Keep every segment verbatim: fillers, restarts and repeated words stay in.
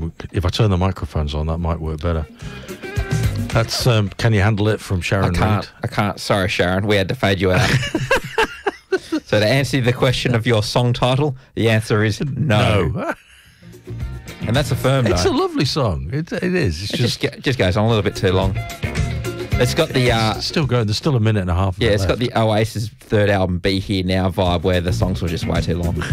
if I turn the microphones on, that might work better. That's um, Can You Handle It from Sharon I can't. Reed. I can't. Sorry, Sharon. We had to fade you out. So to answer the question of your song title, the answer is no. No. And that's a firm no. It's a lovely song. It, it is. It's It just, just, just goes on a little bit too long. It's got the uh, it's still going. There's still a minute and a half. Of yeah, it it's got left. the Oasis third album Be Here Now vibe where the songs were just way too long.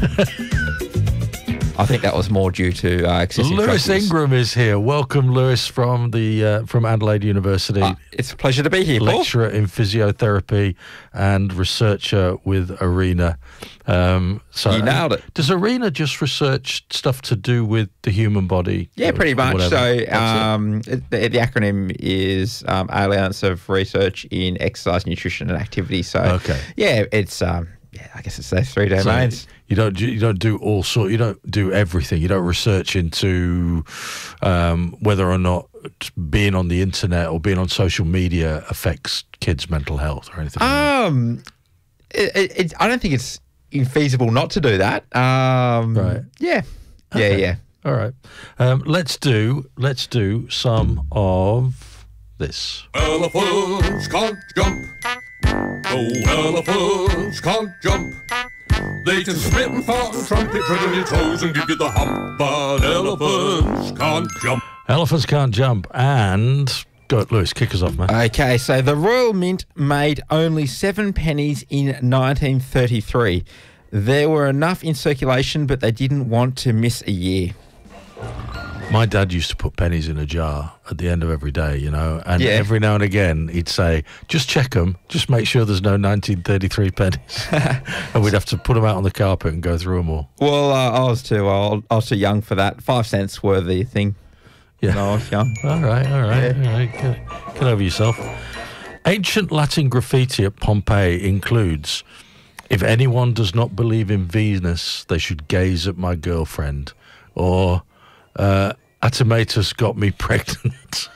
I think that was more due to uh, excessive Lewis track use. Ingram is here. Welcome, Lewis, from the uh, from Adelaide University. Uh, it's a pleasure to be here, Paul. Lecturer in physiotherapy and researcher with Arena. Um, so You nailed it. Does Arena just research stuff to do with the human body? Yeah, pretty Or much. whatever? So That's it. um, it- the, the acronym is um, Alliance of Research in Exercise, Nutrition and Activity. So Okay. yeah, it's um, yeah, I guess it's those three So domains. you don't do- you don't do all sort. You don't do everything. You don't research into um, whether or not being on the internet or being on social media affects kids' mental health or anything. like that. Um, it, it, it, I don't think it's infeasible not to do that. Um, Right. Yeah. Yeah. Okay. Yeah. All right. Um, let's do let's do some of this. Elephants can't jump. Oh, elephants can't jump. They can spit and fart and trumpet, tread on your toes and give you the hump. But elephants can't jump. Elephants can't jump. And go, Lewis, kick us off, man. Okay, so the Royal Mint made only seven pennies in nineteen thirty-three. There were enough in circulation, but they didn't want to miss a year. My dad used to put pennies in a jar at the end of every day, you know, and Yeah. every now and again he'd say, just check them, just make sure there's no nineteen thirty-three pennies. And we'd have to put them out on the carpet and go through them all. Well, uh, I was too old. I was too young for that. Five cents were the thing Yeah. when I was young. All right, all right, all right. Get, get over yourself. Ancient Latin graffiti at Pompeii includes, if anyone does not believe in Venus, they should gaze at my girlfriend. Or, uh, Atomatus got me pregnant.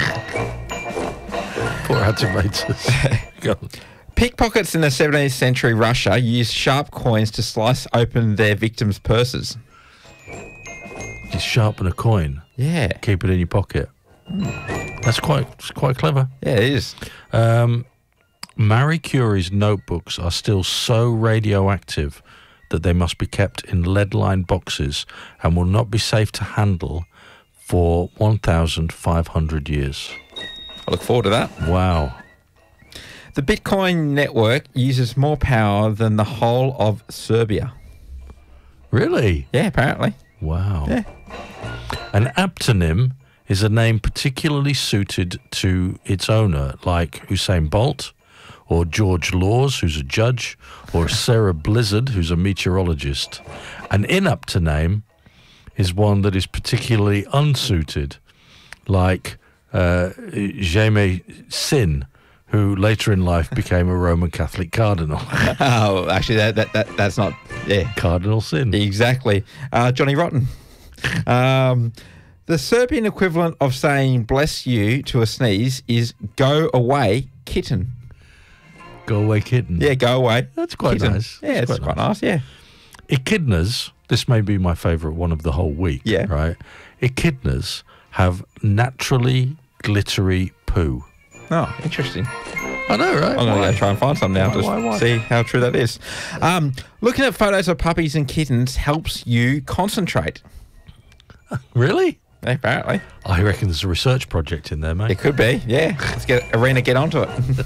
Poor Atomatus. Go on. Pickpockets in the seventeenth century Russia used sharp coins to slice open their victims' purses. You sharpen a coin, Yeah. keep it in your pocket. That's quite, it's quite clever. Yeah, it is. Um, Marie Curie's notebooks are still so radioactive that they must be kept in lead-lined boxes and will not be safe to handle for one thousand five hundred years. I look forward to that. Wow. The Bitcoin network uses more power than the whole of Serbia. Really? Yeah, apparently. Wow. Yeah. An aptonym is a name particularly suited to its owner, like Usain Bolt, or George Laws, who's a judge, or Sarah Blizzard, who's a meteorologist. An inapte name is one that is particularly unsuited, like uh, Jaime Sin, who later in life became a Roman Catholic cardinal. Oh, actually, that, that, that that's not... Yeah, Cardinal Sin. exactly. Uh, Johnny Rotten. Um, the Serbian equivalent of saying bless you to a sneeze is go away, kitten. Go away, kitten. Yeah, go away. That's quite kitten. nice. Yeah, That's it's quite nice, yeah. Echidnas, this may be my favourite one of the whole week, Yeah. right? Echidnas have naturally glittery poo. Oh, interesting. I know, right? I'm going to go try and find some now Why, to why, why? see how true that is. Um, looking at photos of puppies and kittens helps you concentrate, Really? apparently. I reckon there's a research project in there, mate. It could be, yeah. Let's get Arena, get onto it.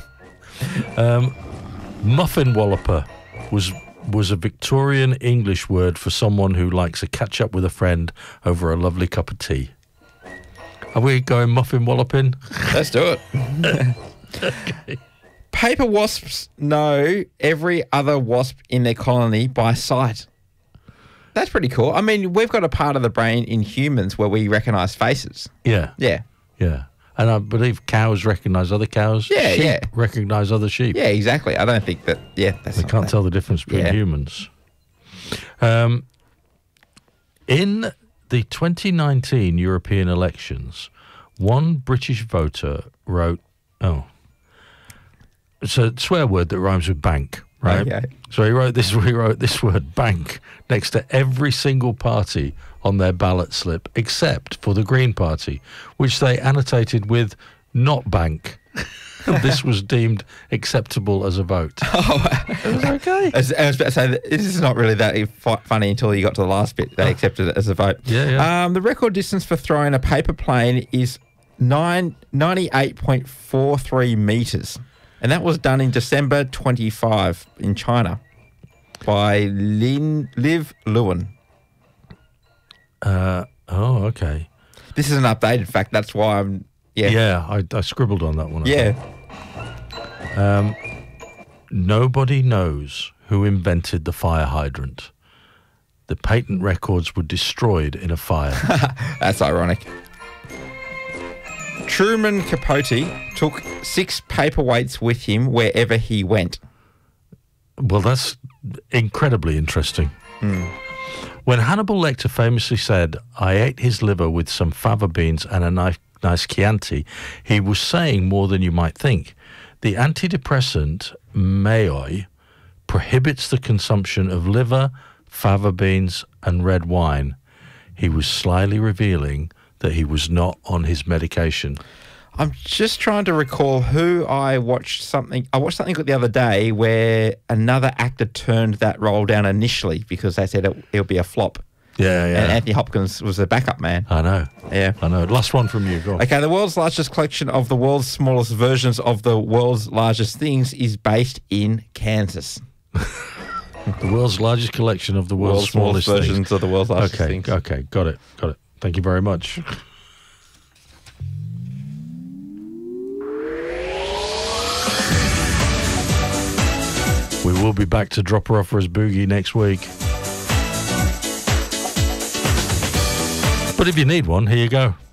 Muffin walloper was was a Victorian English word for someone who likes a catch up with a friend over a lovely cup of tea. Are we going muffin walloping? Let's do it. Paper wasps know every other wasp in their colony by sight. That's pretty cool. I mean, we've got a part of the brain in humans where we recognise faces. Yeah, Yeah. yeah. And I believe cows recognise other cows. Yeah, sheep yeah. recognise other sheep. Yeah, exactly. I don't think that, yeah, that's They not can't that. tell the difference between Yeah. humans. Um, in the twenty nineteen European elections, one British voter wrote, oh, it's a swear word that rhymes with bank. right? Okay. So he wrote this. He wrote this word "bank" next to every single party on their ballot slip, except for the Green Party, which they annotated with "not bank." This was deemed acceptable as a vote. Oh, It was okay. As, I was about to say, that this is not really that fu- funny until you got to the last bit. They accepted it as a vote. Yeah, yeah. Um, the record distance for throwing a paper plane is nine, ninety-eight point four three metres. And that was done in December twenty-fifth in China by Lin, Liv Lewin. Uh, oh, okay. This is an updated fact. That's why I'm... Yeah. Yeah, I, I scribbled on that one. I Yeah. think. Um, nobody knows who invented the fire hydrant. The patent records were destroyed in a fire. That's ironic. Truman Capote took six paperweights with him wherever he went. Well, that's incredibly interesting. When Hannibal Lecter famously said, "I ate his liver with some fava beans and a nice, nice Chianti," he was saying more than you might think. The antidepressant Maoi prohibits the consumption of liver, fava beans, and red wine. He was slyly revealing that he was not on his medication. I'm just trying to recall who I watched something. I watched something the other day where another actor turned that role down initially because they said it, it'll be a flop. Yeah, yeah. And Anthony Hopkins was the backup man. I know. Yeah. I know. Last one from you. Go on. Okay, the world's largest collection of the world's smallest versions of the world's largest things is based in Kansas. The world's largest collection of the world's, World's smallest, smallest versions things. of the world's largest Okay, things. okay, got it, got it. Thank you very much. We will be back to Drop Her Off for His Boogie next week. But if you need one, here you go.